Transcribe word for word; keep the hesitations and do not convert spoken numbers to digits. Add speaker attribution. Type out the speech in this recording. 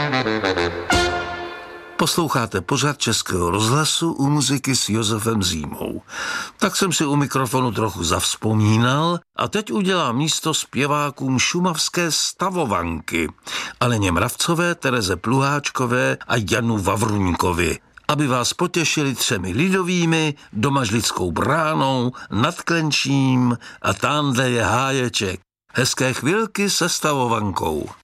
Speaker 1: Posloucháte pořad Českého rozhlasu u muziky s Josefem Zímou. Tak jsem si u mikrofonu trochu zavzpomínal a teď udělám místo zpěvákům šumavské Stavovanky, Aleně Mravcové, Tereze Pluháčkové a Janu Vavruňkovi, aby vás potěšili třemi lidovými, Domažlickou bránou, Nad Klenčím a Tándle je háječek. Hezké chvilky se Stavovankou.